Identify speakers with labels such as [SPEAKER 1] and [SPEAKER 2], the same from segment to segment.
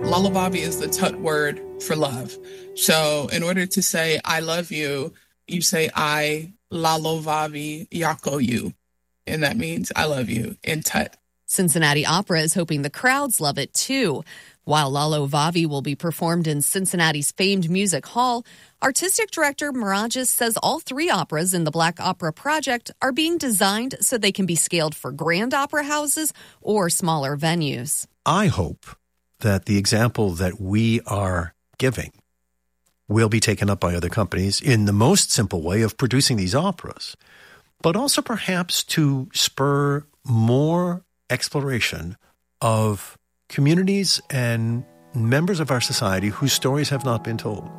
[SPEAKER 1] Lalovavi is the Tut word for love. So in order to say I love you, you say I Lalovavi Yako you. And that means I love you in Tut.
[SPEAKER 2] Cincinnati Opera is hoping the crowds love it too. While Lalovavi will be performed in Cincinnati's famed music hall, artistic director Mirages says all three operas in the Black Opera Project are being designed so they can be scaled for grand opera houses or smaller venues.
[SPEAKER 3] I hope that the example that we are giving will be taken up by other companies in the most simple way of producing these operas, but also perhaps to spur more exploration of communities and members of our society whose stories have not been told.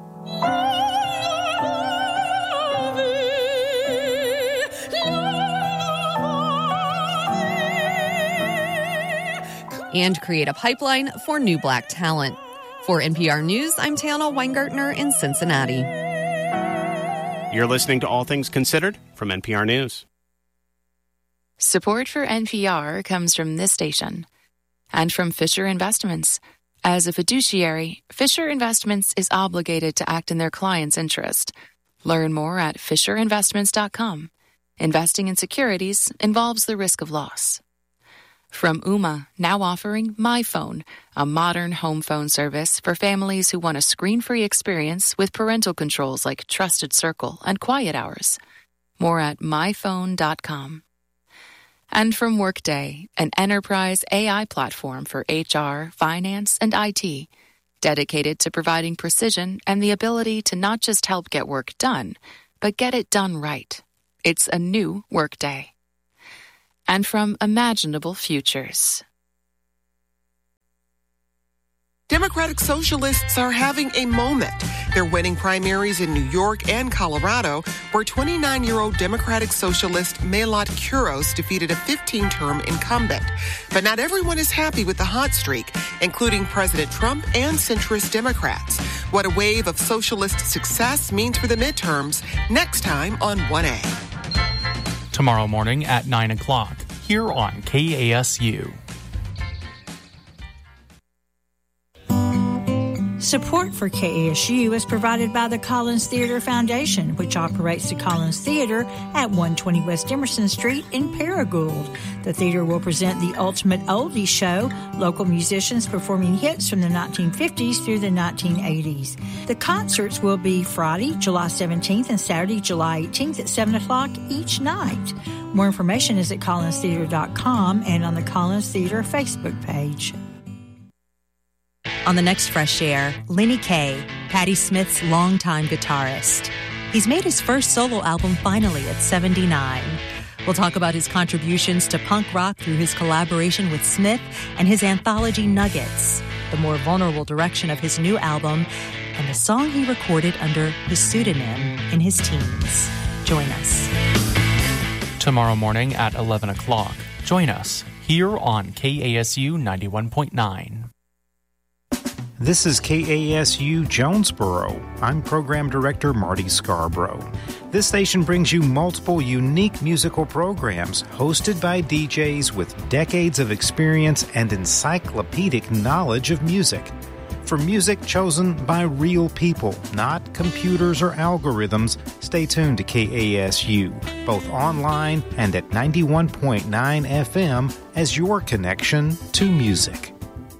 [SPEAKER 2] And create a pipeline for new Black talent. For NPR News, I'm Tana Weingartner in Cincinnati.
[SPEAKER 4] You're listening to All Things Considered from NPR News.
[SPEAKER 5] Support for NPR comes from this station and from Fisher Investments. As a fiduciary, Fisher Investments is obligated to act in their client's interest. Learn more at FisherInvestments.com. Investing in securities involves the risk of loss. From Ooma, now offering My Phone, a modern home phone service for families who want a screen-free experience with parental controls like Trusted Circle and Quiet Hours. More at myphone.com. And from Workday, an enterprise AI platform for HR, finance, and IT, dedicated to providing precision and the ability to not just help get work done, but get it done right. It's a new Workday. And from Imaginable Futures.
[SPEAKER 6] Democratic Socialists are having a moment. They're winning primaries in New York and Colorado, where 29-year-old Democratic Socialist Melat Kuros defeated a 15-term incumbent. But not everyone is happy with the hot streak, including President Trump and centrist Democrats. What a wave of socialist success means for the midterms, next time on 1A.
[SPEAKER 7] Tomorrow morning at 9 o'clock, here on KASU.
[SPEAKER 8] Support for KASU is provided by the Collins Theater Foundation, which operates the Collins Theater at 120 West Emerson Street in Paragould. The theater will present the Ultimate Oldies Show, local musicians performing hits from the 1950s through the 1980s. The concerts will be Friday, July 17th and Saturday, July 18th at 7 o'clock each night. More information is at collinstheater.com and on the Collins Theater Facebook page.
[SPEAKER 9] On the next Fresh Air, Lenny Kaye, Patti Smith's longtime guitarist. He's made his first solo album finally at 79. We'll talk about his contributions to punk rock through his collaboration with Smith and his anthology Nuggets, the more vulnerable direction of his new album, and the song he recorded under his pseudonym in his teens. Join us.
[SPEAKER 7] Tomorrow morning at 11 o'clock. Join us here on KASU 91.9.
[SPEAKER 10] This is KASU Jonesboro. I'm Program Director Marty Scarborough. This station brings you multiple unique musical programs hosted by DJs with decades of experience and encyclopedic knowledge of music. For music chosen by real people, not computers or algorithms, stay tuned to KASU, both online and at 91.9 FM as your connection to music.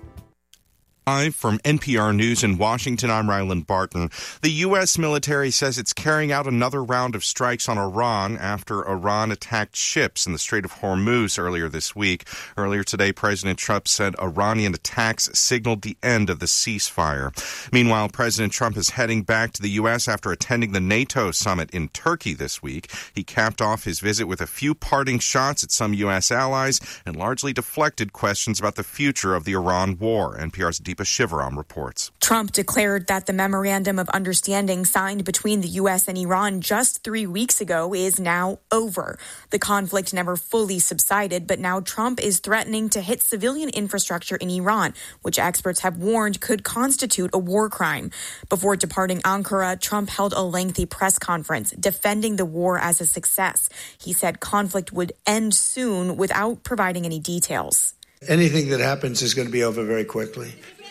[SPEAKER 11] Live from NPR News in Washington, I'm Ryland Barton. The U.S. military says it's carrying out another round of strikes on Iran after Iran attacked ships in the Strait of Hormuz earlier this week. Earlier today, President Trump said Iranian attacks signaled the end of the ceasefire. Meanwhile, President Trump is heading back to the U.S. after attending the NATO summit in Turkey this week. He capped off his visit with a few parting shots at some U.S. allies and largely deflected questions about the future of the Iran war. NPR's Deepa Shivaram reports.
[SPEAKER 12] Trump declared that the memorandum of understanding signed between the U.S. and Iran just 3 weeks ago is now over. The conflict never fully subsided, but now Trump is threatening to hit civilian infrastructure in Iran, which experts have warned could constitute a war crime. Before departing Ankara, Trump held a lengthy press conference defending the war as a success. He said conflict would end soon without providing any details.
[SPEAKER 13] Anything that happens is going to be over very quickly.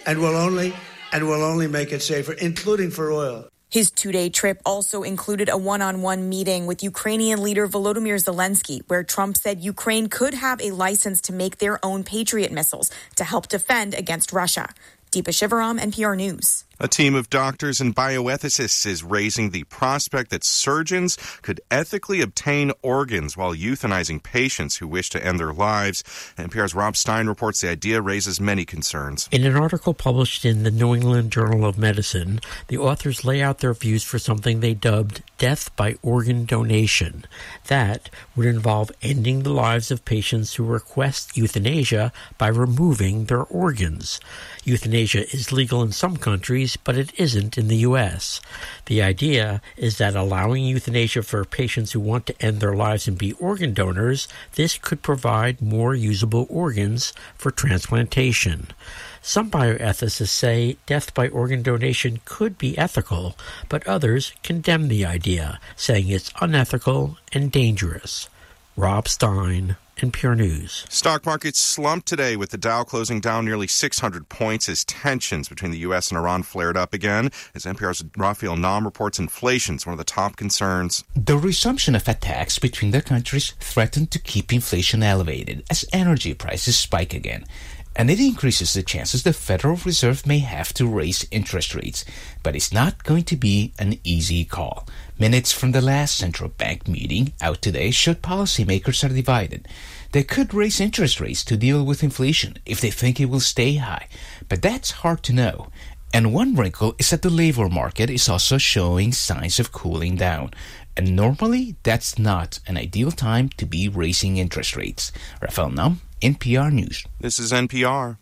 [SPEAKER 13] and will only make it safer, including for oil.
[SPEAKER 12] His 2-day trip also included a one-on-one meeting with Ukrainian leader Volodymyr Zelensky, where Trump said Ukraine could have a license to make their own Patriot missiles to help defend against Russia. Deepa Shivaram, NPR News.
[SPEAKER 11] A team of doctors and bioethicists is raising the prospect that surgeons could ethically obtain organs while euthanizing patients who wish to end their lives. NPR's Rob Stein reports the idea raises many concerns.
[SPEAKER 14] In an article published in the New England Journal of Medicine, the authors lay out their views for something they dubbed death by organ donation. That would involve ending the lives of patients who request euthanasia by removing their organs. Euthanasia is legal in some countries, but it isn't in the U.S. The idea is that allowing euthanasia for patients who want to end their lives and be organ donors, this could provide more usable organs for transplantation. Some bioethicists say death by organ donation could be ethical, but others condemn the idea, saying it's unethical and dangerous. Rob Stein, NPR News.
[SPEAKER 11] Stock markets slumped today with the Dow closing down nearly 600 points as tensions between the U.S. and Iran flared up again. As NPR's Raphael Nam reports, inflation is one of the top concerns.
[SPEAKER 15] The resumption of attacks between the countries threatened to keep inflation elevated as energy prices spike again. And it increases the chances the Federal Reserve may have to raise interest rates. But it's not going to be an easy call. Minutes from the last central bank meeting out today showed policymakers are divided. They could raise interest rates to deal with inflation if they think it will stay high. But that's hard to know. And one wrinkle is that the labor market is also showing signs of cooling down. And normally, that's not an ideal time to be raising interest rates. Raphael Nam, NPR News.
[SPEAKER 11] This is NPR.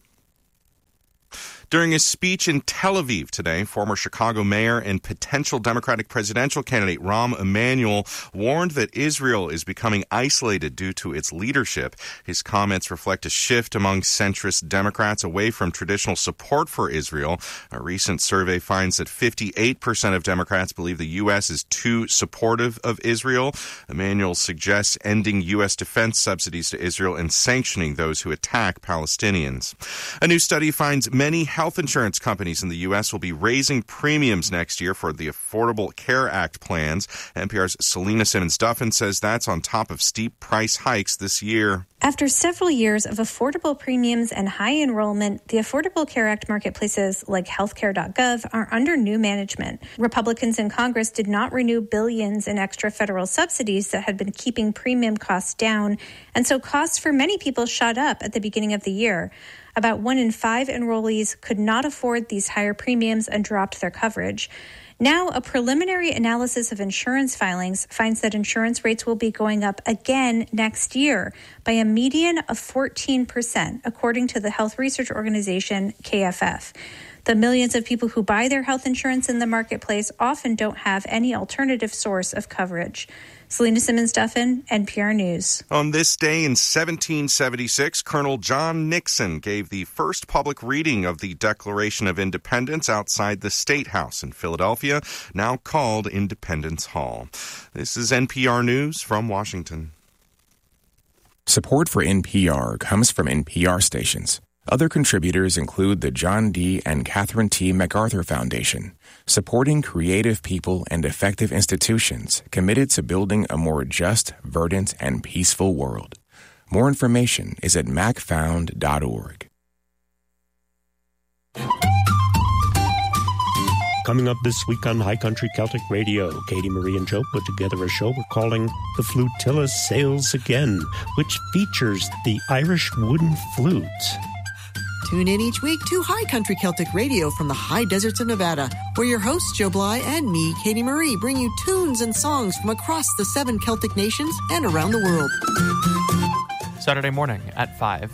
[SPEAKER 11] During his speech in Tel Aviv today, former Chicago mayor and potential Democratic presidential candidate Rahm Emanuel warned that Israel is becoming isolated due to its leadership. His comments reflect a shift among centrist Democrats away from traditional support for Israel. A recent survey finds that 58% of Democrats believe the U.S. is too supportive of Israel. Emanuel suggests ending U.S. defense subsidies to Israel and sanctioning those who attack Palestinians. A new study finds many health insurance companies in the U.S. will be raising premiums next year for the Affordable Care Act plans. NPR's Selena Simmons-Duffin says that's on top of steep price hikes this year.
[SPEAKER 16] After several years of affordable premiums and high enrollment, the Affordable Care Act marketplaces like healthcare.gov are under new management. Republicans in Congress did not renew billions in extra federal subsidies that had been keeping premium costs down, and so costs for many people shot up at the beginning of the year. About 1 in 5 enrollees could not afford these higher premiums and dropped their coverage. Now, a preliminary analysis of insurance filings finds that insurance rates will be going up again next year by a median of 14%, according to the health research organization KFF. The millions of people who buy their health insurance in the marketplace often don't have any alternative source of coverage. Selena Simmons-Duffin, NPR News.
[SPEAKER 11] On this day in 1776, Colonel John Nixon gave the first public reading of the Declaration of Independence outside the State House in Philadelphia, now called Independence Hall. This is NPR News from Washington.
[SPEAKER 17] Support for NPR comes from NPR stations. Other contributors include the John D. and Catherine T. MacArthur Foundation, supporting creative people and effective institutions committed to building a more just, verdant, and peaceful world. More information is at macfound.org.
[SPEAKER 18] Coming up this week on High Country Celtic Radio, Katie Marie and Joe put together a show we're calling The Flutilla Sails Again, which features the Irish wooden flute.
[SPEAKER 19] Tune in each week to High Country Celtic Radio from the high deserts of Nevada, where your hosts, Joe Bly and me, Katie Marie, bring you tunes and songs from across the 7 Celtic nations and around the world.
[SPEAKER 7] Saturday morning at 5.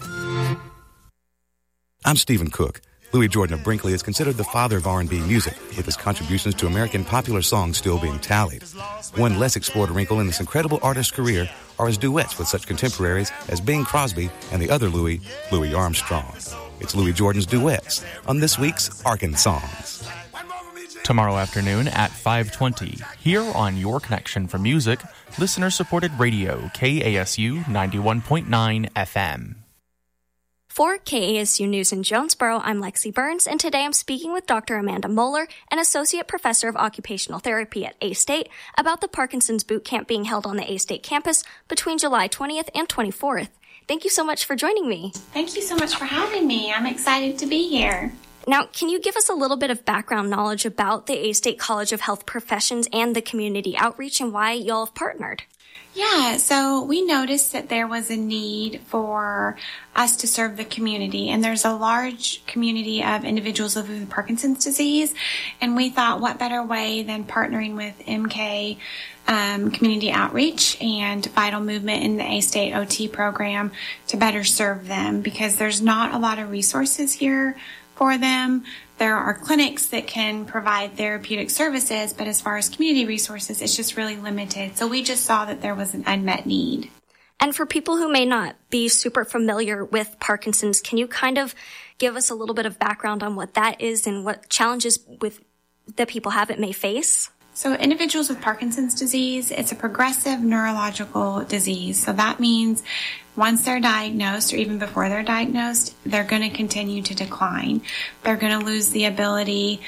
[SPEAKER 20] I'm Stephen Cook. Louis Jordan of Brinkley is considered the father of R&B music, with his contributions to American popular songs still being tallied. One less explored wrinkle in this incredible artist's career are his duets with such contemporaries as Bing Crosby and the other Louis Armstrong. It's Louis Jordan's Duets on this week's Arkan Songs.
[SPEAKER 7] Tomorrow afternoon at 5:20, here on Your Connection for Music, listener-supported radio, KASU 91.9 FM.
[SPEAKER 21] For KASU News in Jonesboro, I'm Lexi Burns, and today I'm speaking with Dr. Amanda Moeller, an Associate Professor of Occupational Therapy at A-State, about the Parkinson's Boot Camp being held on the A-State campus between July 20th and 24th. Thank you so much for joining me.
[SPEAKER 22] Thank you so much for having me. I'm excited to be here.
[SPEAKER 21] Now, can you give us a little bit of background knowledge about the A-State College of Health Professions and the community outreach and why y'all have partnered?
[SPEAKER 22] Yeah, so we noticed that there was a need for us to serve the community, and there's a large community of individuals living with Parkinson's disease, and we thought what better way than partnering with MK Community Outreach and Vital Movement in the A-State OT program to better serve them, because there's not a lot of resources here for them. There are clinics that can provide therapeutic services, but as far as community resources, it's just really limited. So we just saw that there was an unmet need.
[SPEAKER 21] And for people who may not be super familiar with Parkinson's, can you kind of give us a little bit of background on what that is and what challenges that people have it may face?
[SPEAKER 22] So individuals with Parkinson's disease, it's a progressive neurological disease. So that means once they're diagnosed, or even before they're diagnosed, they're going to continue to decline. They're going to lose the ability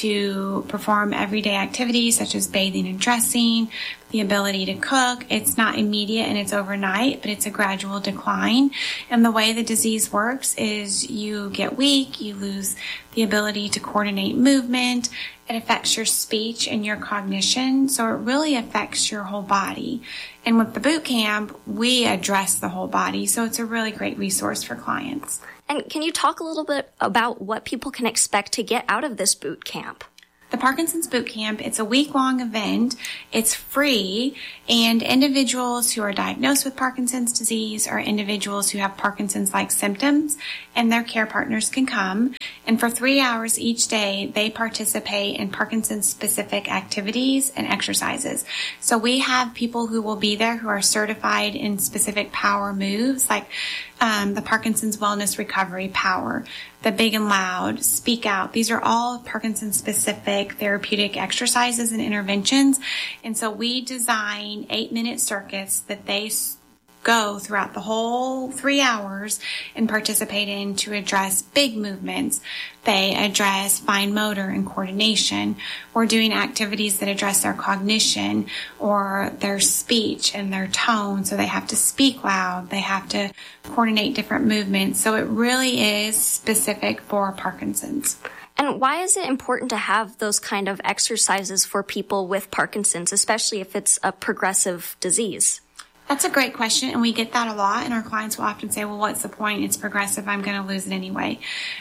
[SPEAKER 22] to perform everyday activities such as bathing and dressing, the ability to cook. It's not immediate and it's overnight, but it's a gradual decline. And the way the disease works is you get weak, you lose the ability to coordinate movement. It affects your speech and your cognition, so it really affects your whole body. And with the boot camp, we address the whole body, so it's a really great resource for clients.
[SPEAKER 21] And can you talk a little bit about what people can expect to get out of this boot camp?
[SPEAKER 22] The Parkinson's Boot Camp, it's a week-long event. It's free, and individuals who are diagnosed with Parkinson's disease or individuals who have Parkinson's-like symptoms and their care partners can come. And for 3 hours each day, they participate in Parkinson's-specific activities and exercises. So we have people who will be there who are certified in specific power moves, like the Parkinson's Wellness Recovery Power, the Big and Loud, Speak Out. These are all Parkinson-specific therapeutic exercises and interventions. And so we design 8-minute circuits that they go throughout the whole 3 hours and participate in to address big movements. They address fine motor and coordination. We're doing activities that address their cognition or their speech and their tone. So they have to speak loud. They have to coordinate different movements. So it really is specific for Parkinson's.
[SPEAKER 21] And why is it important to have those kind of exercises for people with Parkinson's, especially if it's a progressive disease?
[SPEAKER 22] That's a great question, and we get that a lot, and our clients will often say, well, what's the point? It's progressive. I'm going to lose it anyway.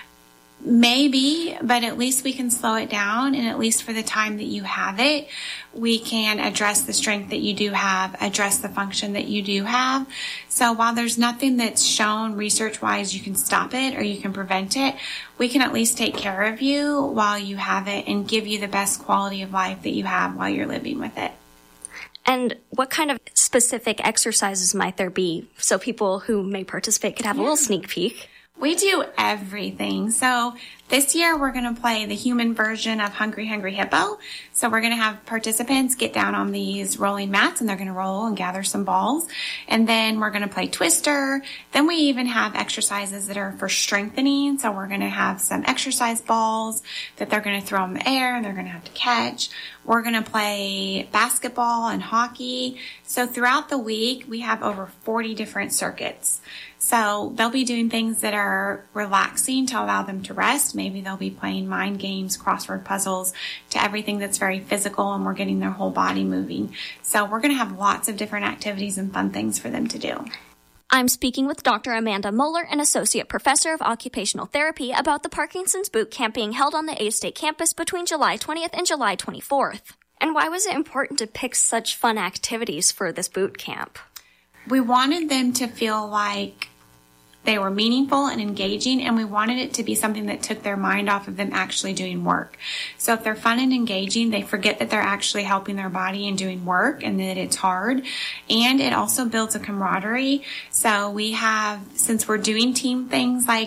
[SPEAKER 22] Maybe, but at least we can slow it down, and at least for the time that you have it, we can address the strength that you do have, address the function that you do have. So while there's nothing that's shown research-wise you can stop it or you can prevent it, we can at least take care of you while you have it and give you the best quality of life that you have while you're living with it.
[SPEAKER 21] And what kind of specific exercises might there be so people who may participate could have a little sneak peek?
[SPEAKER 22] We do everything. So this year we're going to play the human version of Hungry Hungry Hippo. So we're going to have participants get down on these rolling mats and they're going to roll and gather some balls. And then we're going to play Twister. Then we even have exercises that are for strengthening. So we're going to have some exercise balls that they're going to throw in the air and they're going to have to catch. We're going to play basketball and hockey. So throughout the week, we have over 40 different circuits. So they'll be doing things that are relaxing to allow them to rest. Maybe they'll be playing mind games, crossword puzzles, to everything that's very physical, and we're getting their whole body moving. So we're going to have lots of different activities and fun things for them to do.
[SPEAKER 21] I'm speaking with Dr. Amanda Moeller, an Associate Professor of Occupational Therapy, about the Parkinson's Boot Camp being held on the A-State campus between July 20th and July 24th. And why was it important to pick such fun activities for this boot camp?
[SPEAKER 22] We wanted them to feel like they were meaningful and engaging, and we wanted it to be something that took their mind off of them actually doing work. So if they're fun and engaging, they forget that they're actually helping their body and doing work and that it's hard. And it also builds a camaraderie. So we have, since we're doing team things like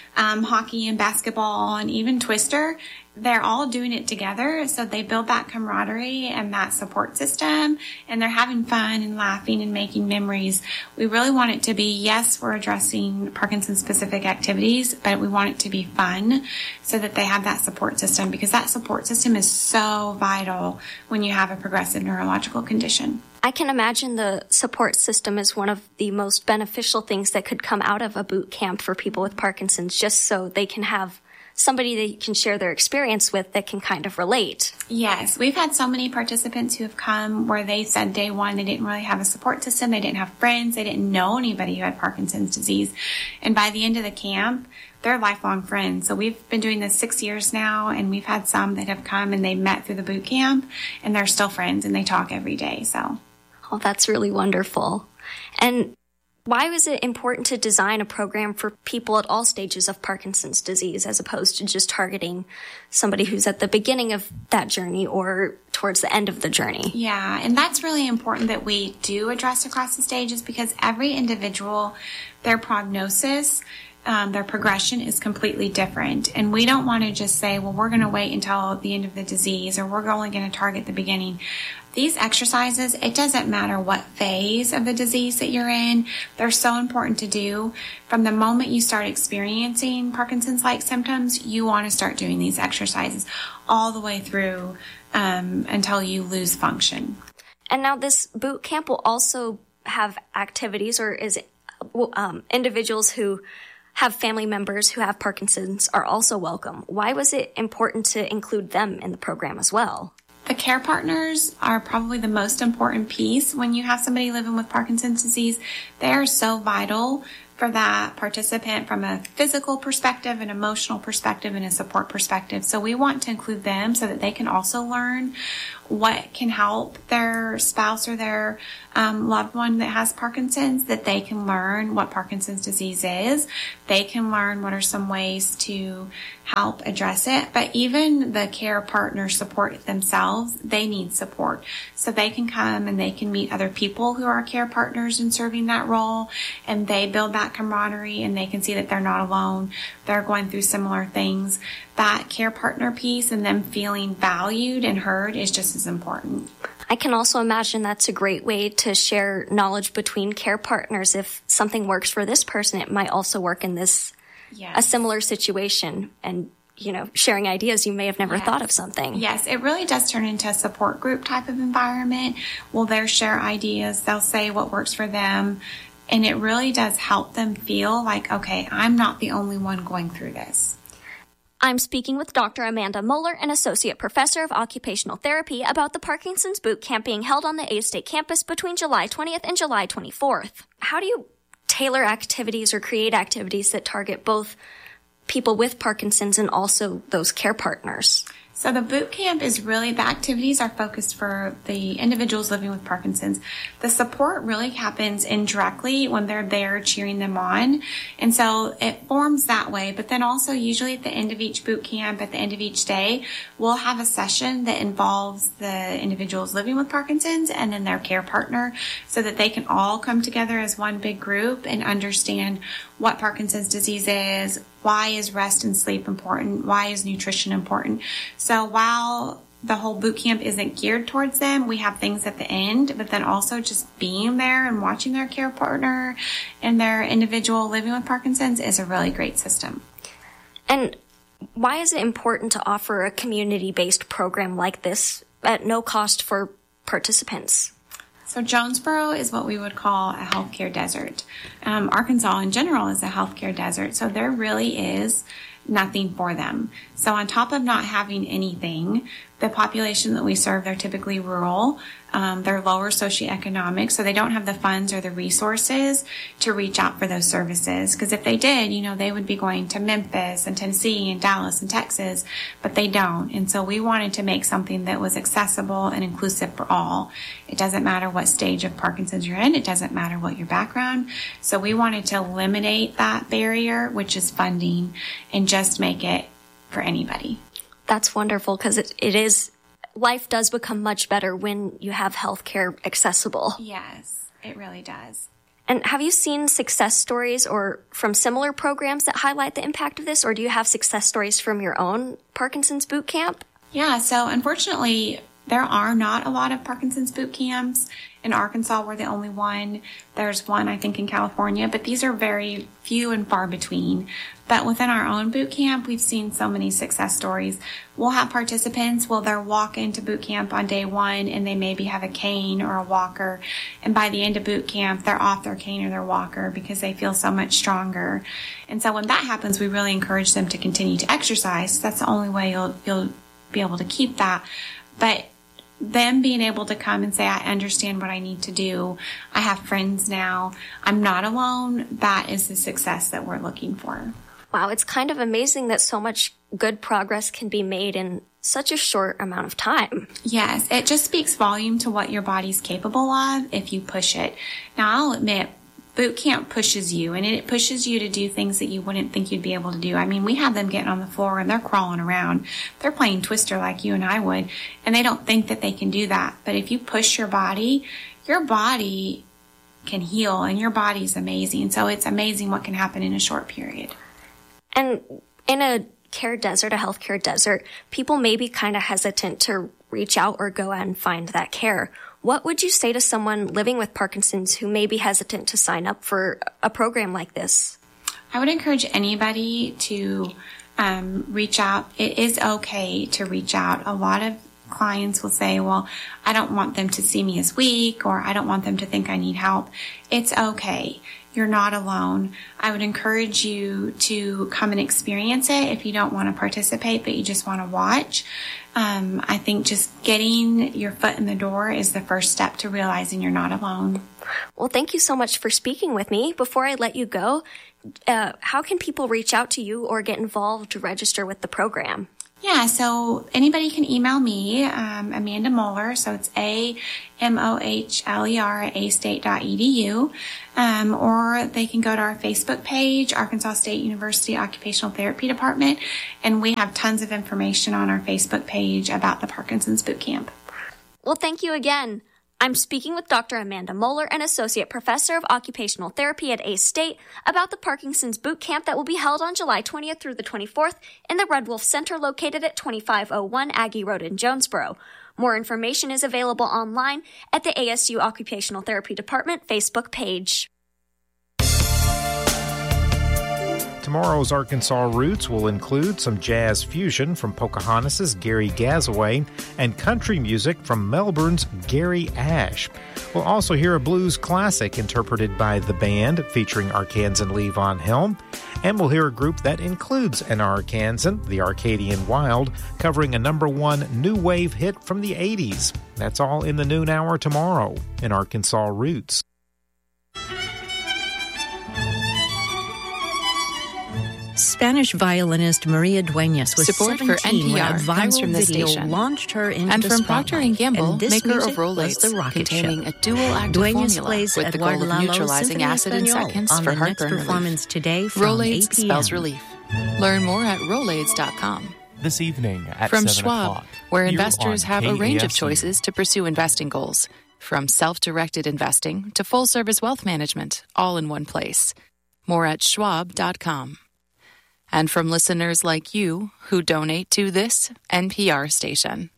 [SPEAKER 22] hockey and basketball and even Twister. They're all doing it together, so they build that camaraderie and that support system, and they're having fun and laughing and making memories. We really want it to be, yes, we're addressing Parkinson's-specific activities, but we want it to be fun so that they have that support system, because that support system is so vital when you have a progressive neurological condition.
[SPEAKER 21] I can imagine the support system is one of the most beneficial things that could come out of a boot camp for people with Parkinson's, just so they can have somebody they can share their experience with that can kind of relate.
[SPEAKER 22] Yes, we've had so many participants who have come where they said day one they didn't really have a support system, they didn't have friends, they didn't know anybody who had Parkinson's disease. And by the end of the camp, they're lifelong friends. So we've been doing this 6 years now, and we've had some that have come and they met through the boot camp, and they're still friends and they talk every day. So,
[SPEAKER 21] oh, that's really wonderful. And why was it important to design a program for people at all stages of Parkinson's disease as opposed to just targeting somebody who's at the beginning of that journey or towards the end of the journey?
[SPEAKER 22] Yeah, and that's really important that we do address across the stages, because every individual, their prognosis, their progression is completely different. And we don't want to just say, well, we're going to wait until the end of the disease, or we're only going to target the beginning. These exercises, it doesn't matter what phase of the disease that you're in, they're so important to do. From the moment you start experiencing Parkinson's-like symptoms, you want to start doing these exercises all the way through until you lose function.
[SPEAKER 21] And now this boot camp will also have activities, or is it individuals who have family members who have Parkinson's are also welcome. Why was it important to include them in the program as well?
[SPEAKER 22] The care partners are probably the most important piece when you have somebody living with Parkinson's disease. They are so vital for that participant from a physical perspective, an emotional perspective, and a support perspective. So we want to include them so that they can also learn what can help their spouse or their loved one that has Parkinson's, that they can learn what Parkinson's disease is. They can learn what are some ways to help address it. But even the care partners support themselves, they need support. So they can come and they can meet other people who are care partners in serving that role, and they build that camaraderie, and they can see that they're not alone. They're going through similar things. That care partner piece and them feeling valued and heard is just as important.
[SPEAKER 21] I can also imagine that's a great way to share knowledge between care partners. If something works for this person, it might also work in this, a similar situation. And, you know, sharing ideas, you may have never thought of something.
[SPEAKER 22] Yes, it really does turn into a support group type of environment. Well, they'll share ideas. They'll say what works for them. And it really does help them feel like, okay, I'm not the only one going through this.
[SPEAKER 21] I'm speaking with Dr. Amanda Moeller, an Associate Professor of Occupational Therapy, about the Parkinson's Boot Camp being held on the A-State campus between July 20th and July 24th. How do you tailor activities or create activities that target both people with Parkinson's and also those care partners?
[SPEAKER 22] So the boot camp is really, the activities are focused for the individuals living with Parkinson's. The support really happens indirectly when they're there cheering them on. And so it forms that way. But then also usually at the end of each boot camp, at the end of each day, we'll have a session that involves the individuals living with Parkinson's and then their care partner, so that they can all come together as one big group and understand what Parkinson's disease is, why is rest and sleep important, why is nutrition important. So while the whole boot camp isn't geared towards them, we have things at the end, but then also just being there and watching their care partner and their individual living with Parkinson's is a really great system.
[SPEAKER 21] And why is it important to offer a community-based program like this at no cost for participants?
[SPEAKER 22] So Jonesboro is what we would call a healthcare desert. Arkansas in general is a healthcare desert, so there really is nothing for them. So on top of not having anything, the population that we serve, they're typically rural. They're lower socioeconomic, so they don't have the funds or the resources to reach out for those services. Because if they did, you know, they would be going to Memphis and Tennessee and Dallas and Texas, but they don't. And so we wanted to make something that was accessible and inclusive for all. It doesn't matter what stage of Parkinson's you're in. It doesn't matter what your background. So we wanted to eliminate that barrier, which is funding, and just make it for anybody.
[SPEAKER 21] That's wonderful, because it is, life does become much better when you have healthcare accessible.
[SPEAKER 22] Yes, it really does.
[SPEAKER 21] And have you seen success stories or from similar programs that highlight the impact of this, or do you have success stories from your own Parkinson's boot camp?
[SPEAKER 22] Yeah, so unfortunately, there are not a lot of Parkinson's boot camps. In Arkansas, we're the only one. There's one, I think, in California, but these are very few and far between. But within our own boot camp, we've seen so many success stories. We'll have participants, they'll walk into boot camp on day one and they maybe have a cane or a walker. And by the end of boot camp, they're off their cane or their walker because they feel so much stronger. And so when that happens, we really encourage them to continue to exercise. That's the only way you'll be able to keep that. But them being able to come and say, I understand what I need to do. I have friends now. I'm not alone. That is the success that we're looking for.
[SPEAKER 21] Wow, it's kind of amazing that so much good progress can be made in such a short amount of time.
[SPEAKER 22] Yes, it just speaks volume to what your body's capable of if you push it. Now, I'll admit, boot camp pushes you, and it pushes you to do things that you wouldn't think you'd be able to do. I mean, we have them getting on the floor and they're crawling around. They're playing Twister like you and I would, and they don't think that they can do that. But if you push your body can heal, and your body's amazing. So it's amazing what can happen in a short period.
[SPEAKER 21] And in a care desert, a healthcare desert, people may be kind of hesitant to reach out or go out and find that care. What would you say to someone living with Parkinson's who may be hesitant to sign up for a program like this?
[SPEAKER 22] I would encourage anybody to reach out. It is okay to reach out. A lot of clients will say, well, I don't want them to see me as weak, or I don't want them to think I need help. It's okay. You're not alone. I would encourage you to come and experience it if you don't want to participate, but you just want to watch. I think just getting your foot in the door is the first step to realizing you're not alone.
[SPEAKER 21] Well, thank you so much for speaking with me. Before I let you go, how can people reach out to you or get involved to register with the program?
[SPEAKER 22] Yeah, so anybody can email me, Amanda Moeller, so it's AMOHLER@astate.edu, or they can go to our Facebook page, Arkansas State University Occupational Therapy Department, and we have tons of information on our Facebook page about the Parkinson's Boot Camp.
[SPEAKER 21] Well, thank you again. I'm speaking with Dr. Amanda Moeller, an Associate Professor of Occupational Therapy at ACE State, about the Parkinson's Boot Camp that will be held on July 20th through the 24th in the Red Wolf Center located at 2501 Aggie Road in Jonesboro. More information is available online at the ASU Occupational Therapy Department Facebook page.
[SPEAKER 10] Tomorrow's Arkansas Roots will include some jazz fusion from Pocahontas' Gary Gazaway and country music from Melbourne's Gary Ash. We'll also hear a blues classic interpreted by The Band featuring Arkansan Levon Helm, and we'll hear a group that includes an Arkansan, the Arcadian Wild, covering a #1 new wave hit from the 80s. That's all in the noon hour tomorrow in Arkansas Roots.
[SPEAKER 9] Spanish violinist Maria Dueñas was
[SPEAKER 5] Support
[SPEAKER 9] 17
[SPEAKER 5] for NPR
[SPEAKER 9] when a
[SPEAKER 5] comes
[SPEAKER 9] viral
[SPEAKER 5] from the
[SPEAKER 9] video
[SPEAKER 5] station.
[SPEAKER 9] launched her into
[SPEAKER 5] And
[SPEAKER 9] the
[SPEAKER 5] from Procter
[SPEAKER 9] spotlight.
[SPEAKER 5] & Gamble,
[SPEAKER 9] And this
[SPEAKER 5] maker
[SPEAKER 9] music
[SPEAKER 5] of Rolaids,
[SPEAKER 9] was the Rocket
[SPEAKER 5] containing
[SPEAKER 9] Show.
[SPEAKER 5] a dual-active
[SPEAKER 9] Dueñas
[SPEAKER 5] formula
[SPEAKER 9] plays
[SPEAKER 5] with the
[SPEAKER 9] Eduardo
[SPEAKER 5] goal of
[SPEAKER 9] Lalo
[SPEAKER 5] neutralizing
[SPEAKER 9] Symphony
[SPEAKER 5] acid in
[SPEAKER 9] Español
[SPEAKER 5] seconds
[SPEAKER 9] on
[SPEAKER 5] for
[SPEAKER 9] the next
[SPEAKER 5] heartburn
[SPEAKER 9] performance
[SPEAKER 5] relief.
[SPEAKER 9] today from
[SPEAKER 5] Rolaids
[SPEAKER 9] 8 p.m.
[SPEAKER 5] spells relief. Learn more at Rolaids.com.
[SPEAKER 7] This evening at
[SPEAKER 5] From
[SPEAKER 7] 7
[SPEAKER 5] Schwab,
[SPEAKER 7] o'clock.
[SPEAKER 5] where
[SPEAKER 7] here
[SPEAKER 5] investors
[SPEAKER 7] on
[SPEAKER 5] have a range of
[SPEAKER 7] KASU.
[SPEAKER 5] choices to pursue investing goals. From self-directed investing to full-service wealth management, all in one place. More at Schwab.com. And from listeners like you who donate to this NPR station.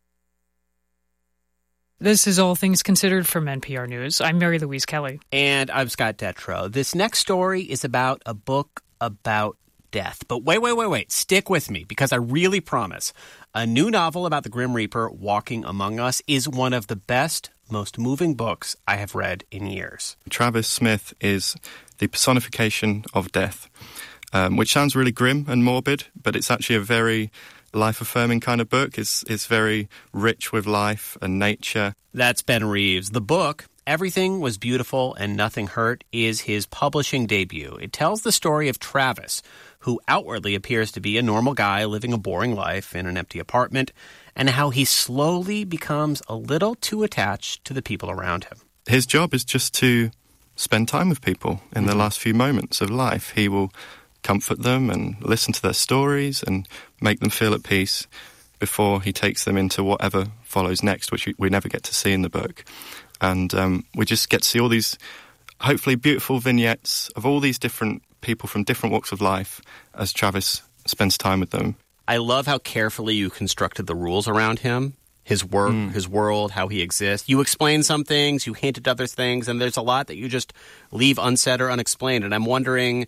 [SPEAKER 1] This is All Things Considered from NPR News. I'm Mary Louise Kelly.
[SPEAKER 4] And I'm Scott Detrow. This next story is about a book about death. But wait. Stick with me, because I really promise. A new novel about the Grim Reaper walking among us is one of the best, most moving books I have read in years.
[SPEAKER 3] Travis Smith is the personification of death, which sounds really grim and morbid, but it's actually a very life-affirming kind of book. It's very rich with life and nature.
[SPEAKER 4] That's Ben Reeves. The book, Everything Was Beautiful and Nothing Hurt, is his publishing debut. It tells the story of Travis, who outwardly appears to be a normal guy living a boring life in an empty apartment, and how he slowly becomes a little too attached to the people around him.
[SPEAKER 3] His job is just to spend time with people in the last few moments of life. He will comfort them and listen to their stories and make them feel at peace before he takes them into whatever follows next, which we never get to see in the book. And we just get to see all these hopefully beautiful vignettes of all these different people from different walks of life as Travis spends time with them.
[SPEAKER 4] I love how carefully you constructed the rules around him, his work, his world, how he exists. You explain some things, you hint at other things, and there's a lot that you just leave unsaid or unexplained. And I'm wondering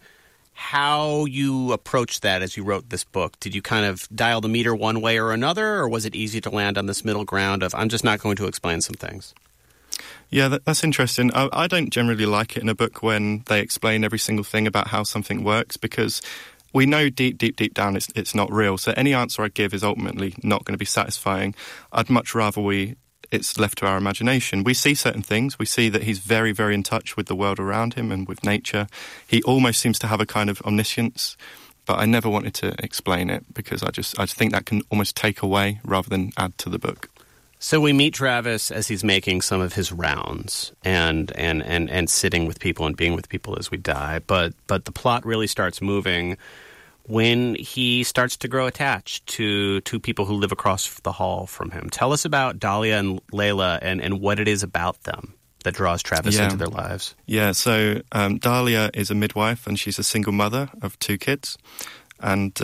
[SPEAKER 4] how you approached that as you wrote this book. Did you kind of dial the meter one way or another, or was it easy to land on this middle ground of, I'm just not going to explain some things?
[SPEAKER 3] Yeah, that's interesting. I don't generally like it in a book when they explain every single thing about how something works, because we know deep down it's not real. So any answer I give is ultimately not going to be satisfying. I'd much rather it's left to our imagination. We see certain things. We see that he's very, very in touch with the world around him and with nature. He almost seems to have a kind of omniscience, but I never wanted to explain it because I just think that can almost take away rather than add to the book.
[SPEAKER 4] So we meet Travis as he's making some of his rounds and sitting with people and being with people as we die. But the plot really starts moving when he starts to grow attached to two people who live across the hall from him. Tell us about Dahlia and Layla and what it is about them that draws Travis into their lives.
[SPEAKER 3] Yeah, so Dahlia is a midwife and she's a single mother of 2 kids. And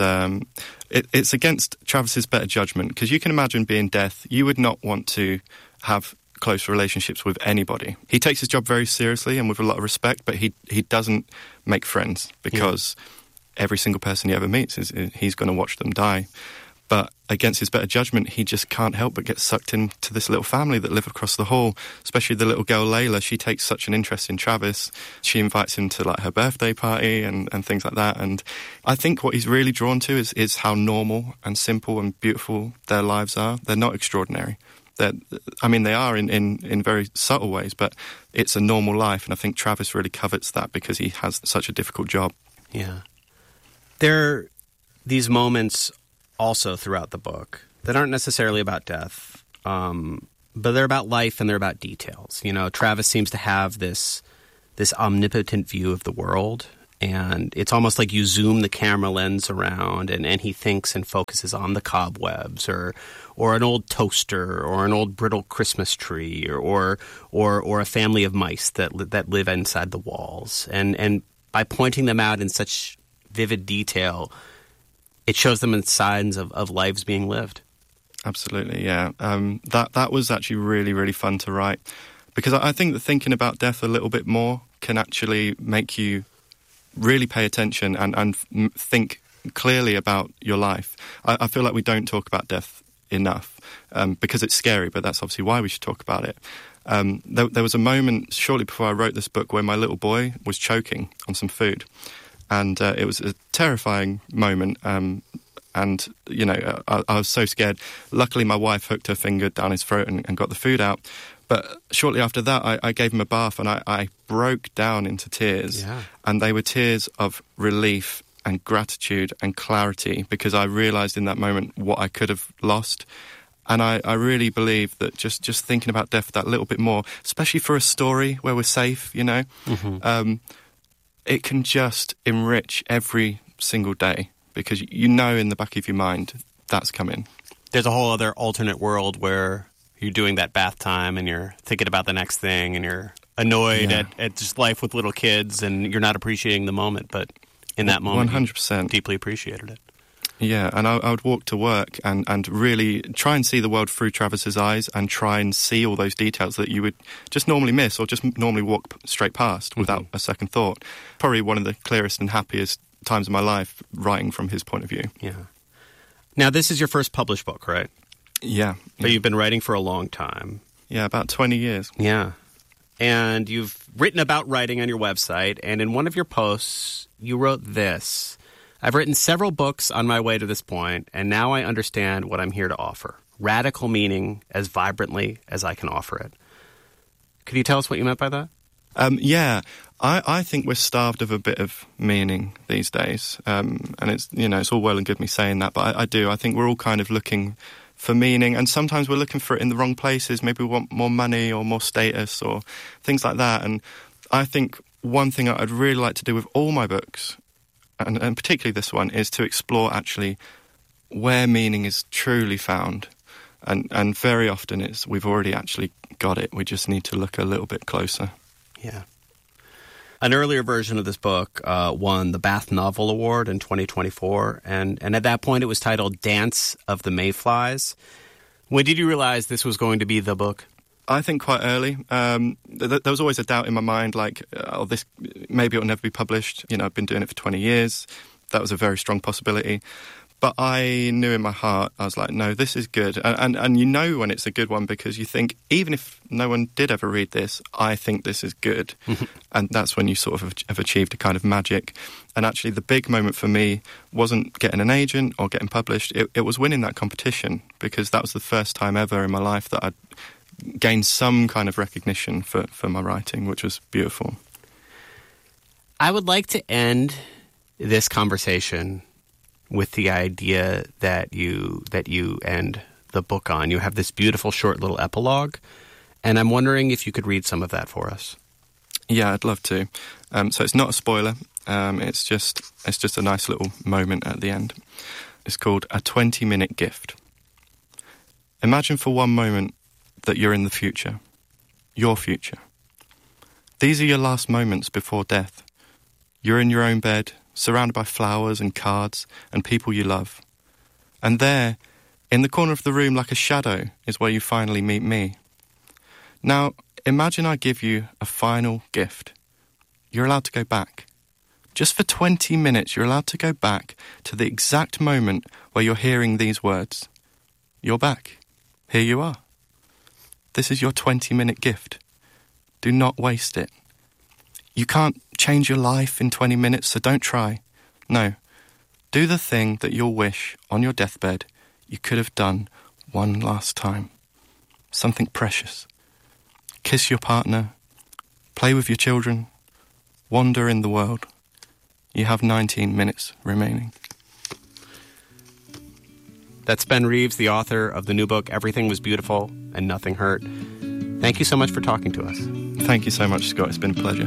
[SPEAKER 3] it's against Travis's better judgment, because you can imagine being deaf, you would not want to have close relationships with anybody. He takes his job very seriously and with a lot of respect, but he doesn't make friends because every single person he ever meets he's going to watch them die. But against his better judgment, he just can't help but get sucked into this little family that live across the hall, especially the little girl Layla. She takes such an interest in Travis. She invites him to like her birthday party and things like that. And I think what he's really drawn to is how normal and simple and beautiful their lives are. They're not extraordinary. They are in very subtle ways, but it's a normal life. And I think Travis really covets that because he has such a difficult job.
[SPEAKER 4] Yeah. There are these moments also throughout the book that aren't necessarily about death, but they're about life and they're about details. You know, Travis seems to have this omnipotent view of the world, and it's almost like you zoom the camera lens around and he thinks and focuses on the cobwebs or an old toaster or an old brittle Christmas tree or a family of mice that live inside the walls. And by pointing them out in such vivid detail, it shows them in signs of lives being lived.
[SPEAKER 3] Absolutely, yeah. That was actually really, really fun to write, because I think that thinking about death a little bit more can actually make you really pay attention and think clearly about your life. I feel like we don't talk about death enough because it's scary, but that's obviously why we should talk about it. There was a moment shortly before I wrote this book where my little boy was choking on some food. And it was a terrifying moment. And, you know, I was so scared. Luckily, my wife hooked her finger down his throat and got the food out. But shortly after that, I gave him a bath and I broke down into tears. Yeah. And they were tears of relief and gratitude and clarity, because I realised in that moment what I could have lost. And I really believe that just thinking about death that little bit more, especially for a story where we're safe, you know, it can just enrich every single day, because you know in the back of your mind that's coming.
[SPEAKER 4] There's a whole other alternate world where you're doing that bath time and you're thinking about the next thing and you're annoyed at just life with little kids and you're not appreciating the moment. But in that moment,
[SPEAKER 3] 100%.
[SPEAKER 4] You deeply appreciated it.
[SPEAKER 3] Yeah, and I would walk to work and really try and see the world through Travis's eyes and try and see all those details that you would just normally miss or just normally walk straight past without a second thought. Probably one of the clearest and happiest times of my life writing from his point of view.
[SPEAKER 4] Yeah. Now, this is your first published book, right?
[SPEAKER 3] Yeah.
[SPEAKER 4] But you've been writing for a long time.
[SPEAKER 3] Yeah, about 20 years.
[SPEAKER 4] Yeah. And you've written about writing on your website, and in one of your posts, you wrote this: I've written several books on my way to this point, and now I understand what I'm here to offer. Radical meaning as vibrantly as I can offer it. Could you tell us what you meant by that?
[SPEAKER 3] I think we're starved of a bit of meaning these days. And it's all well and good me saying that, but I do. I think we're all kind of looking for meaning, and sometimes we're looking for it in the wrong places. Maybe we want more money or more status or things like that. And I think one thing I'd really like to do with all my books, and particularly this one, is to explore actually where meaning is truly found. And very often we've already actually got it. We just need to look a little bit closer.
[SPEAKER 4] Yeah. An earlier version of this book won the Bath Novel Award in 2024, and at that point it was titled Dance of the Mayflies. When did you realize this was going to be the book?
[SPEAKER 3] I think quite early. There was always a doubt in my mind, like, this maybe it'll never be published. You know, I've been doing it for 20 years. That was a very strong possibility. But I knew in my heart, I was like, no, this is good. And you know when it's a good one because you think, even if no one did ever read this, I think this is good. And that's when you sort of have achieved a kind of magic. And actually the big moment for me wasn't getting an agent or getting published. It was winning that competition, because that was the first time ever in my life that I'd gained some kind of recognition for my writing, which was beautiful.
[SPEAKER 4] I would like to end this conversation with the idea that you end the book on. You have this beautiful short little epilogue, and I'm wondering if you could read some of that for us.
[SPEAKER 3] Yeah, I'd love to. So it's not a spoiler. It's just a nice little moment at the end. It's called A 20-Minute Gift. Imagine for one moment that you're in the future, your future. These are your last moments before death. You're in your own bed, surrounded by flowers and cards and people you love. And there, in the corner of the room like a shadow, is where you finally meet me. Now, imagine I give you a final gift. You're allowed to go back. Just for 20 minutes, you're allowed to go back to the exact moment where you're hearing these words. You're back. Here you are. This is your 20-minute gift. Do not waste it. You can't change your life in 20 minutes, so don't try. No. Do the thing that you'll wish on your deathbed you could have done one last time. Something precious. Kiss your partner. Play with your children. Wander in the world. You have 19 minutes remaining.
[SPEAKER 4] That's Ben Reeves, the author of the new book, Everything Was Beautiful and Nothing Hurt. Thank you so much for talking to us.
[SPEAKER 3] Thank you so much, Scott. It's been a pleasure.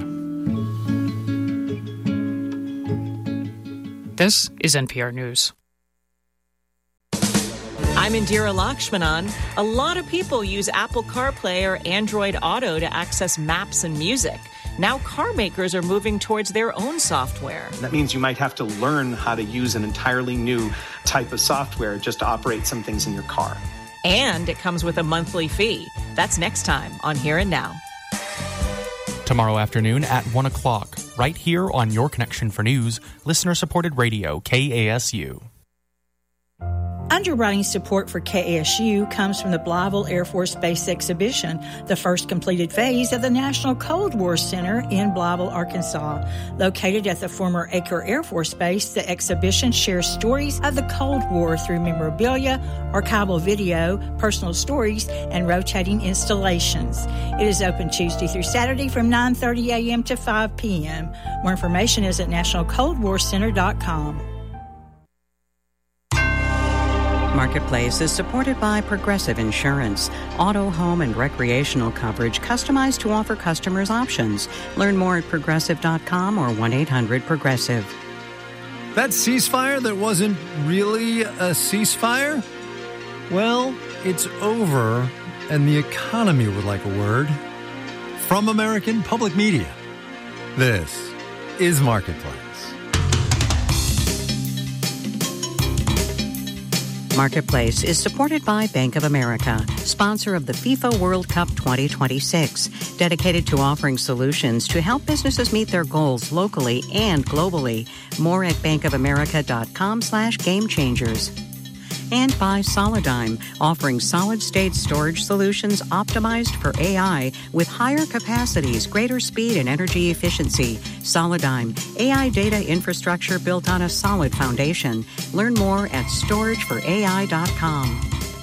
[SPEAKER 1] This is NPR News.
[SPEAKER 2] I'm Indira Lakshmanan. A lot of people use Apple CarPlay or Android Auto to access maps and music. Now car makers are moving towards their own software.
[SPEAKER 6] That means you might have to learn how to use an entirely new type of software just to operate some things in your car.
[SPEAKER 2] And it comes with a monthly fee. That's next time on Here and Now.
[SPEAKER 7] Tomorrow afternoon at 1 o'clock, right here on Your Connection for News, listener-supported radio, KASU.
[SPEAKER 8] Underwriting support for KASU comes from the Blytheville Air Force Base Exhibition, the first completed phase of the National Cold War Center in Blytheville, Arkansas. Located at the former Acre Air Force Base, the exhibition shares stories of the Cold War through memorabilia, archival video, personal stories, and rotating installations. It is open Tuesday through Saturday from 9:30 a.m. to 5 p.m. More information is at nationalcoldwarcenter.com.
[SPEAKER 23] Marketplace is supported by Progressive Insurance. Auto, home, and recreational coverage customized to offer customers options. Learn more at Progressive.com or 1-800-PROGRESSIVE.
[SPEAKER 24] That ceasefire that wasn't really a ceasefire? Well, it's over, and the economy would like a word. From American Public Media, this is Marketplace.
[SPEAKER 23] Marketplace is supported by Bank of America, sponsor of the FIFA World Cup 2026, dedicated to offering solutions to help businesses meet their goals locally and globally. More at bankofamerica.com/gamechangers. And by Solidigm, offering solid-state storage solutions optimized for AI with higher capacities, greater speed, and energy efficiency. Solidigm, AI data infrastructure built on a solid foundation. Learn more at storageforai.com.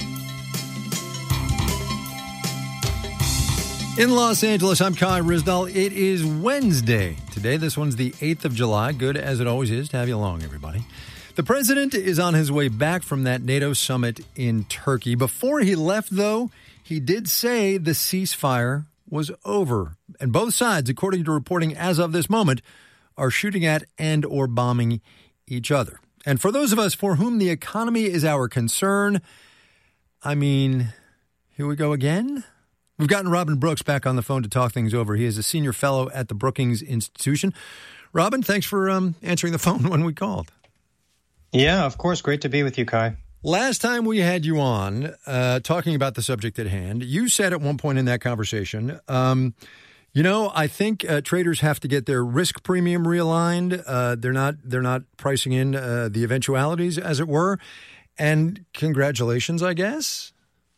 [SPEAKER 24] In Los Angeles, I'm Kai Ryssdal. It is Wednesday today. This one's the 8th of July. Good as it always is to have you along, everybody. The president is on his way back from that NATO summit in Turkey. Before he left, though, he did say the ceasefire was over. And both sides, according to reporting as of this moment, are shooting at and or bombing each other. And for those of us for whom the economy is our concern, I mean, here we go again. We've gotten Robin Brooks back on the phone to talk things over. He is a senior fellow at the Brookings Institution. Robin, thanks for answering the phone when we called.
[SPEAKER 12] Yeah, of course. Great to be with you, Kai.
[SPEAKER 24] Last time we had you on talking about the subject at hand, you said at one point in that conversation, I think traders have to get their risk premium realigned. They're not pricing in the eventualities, as it were. And congratulations, I guess.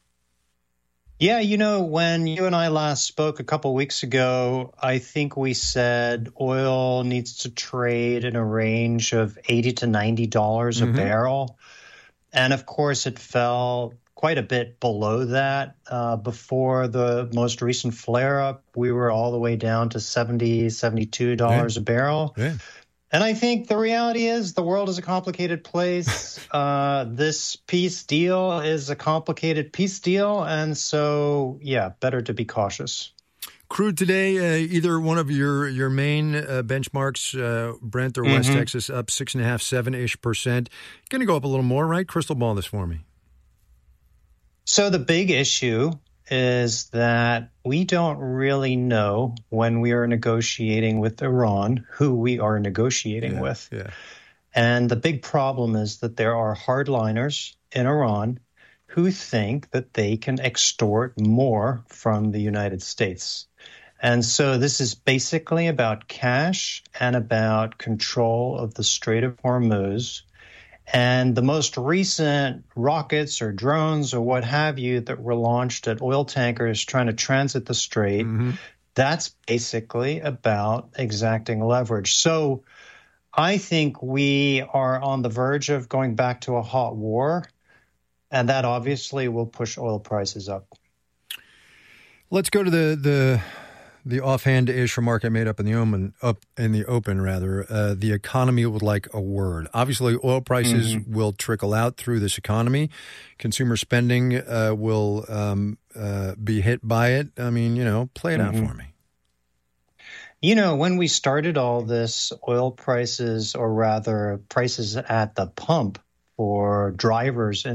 [SPEAKER 12] Yeah, when you and I last spoke a couple weeks ago, I think we said oil needs to trade in a range of $80 to $90 a barrel. And of course, it fell quite a bit below that. Before the most recent flare-up, we were all the way down to $70, $72 a barrel.
[SPEAKER 24] Yeah.
[SPEAKER 12] And I think the reality is the world is a complicated place. This peace deal is a complicated peace deal. And so, yeah, better to be cautious.
[SPEAKER 24] Crude today, either one of your main benchmarks, Brent or West Texas, up 6.5%, 7-ish%. Going to go up a little more, right? Crystal ball this for me.
[SPEAKER 12] So the big issue is that we don't really know when we are negotiating with Iran who we are negotiating with.
[SPEAKER 24] Yeah.
[SPEAKER 12] And the big problem is that there are hardliners in Iran who think that they can extort more from the United States. And so this is basically about cash and about control of the Strait of Hormuz. And the most recent rockets or drones or what have you that were launched at oil tankers trying to transit the strait, that's basically about exacting leverage. So I think we are on the verge of going back to a hot war, and that obviously will push oil prices up.
[SPEAKER 24] Let's go to the offhand-ish remark I made up in the open. The economy would like a word. Obviously, oil prices will trickle out through this economy. Consumer spending will be hit by it. I mean, play it out for me.
[SPEAKER 12] When we started all this, oil prices, or rather prices at the pump for drivers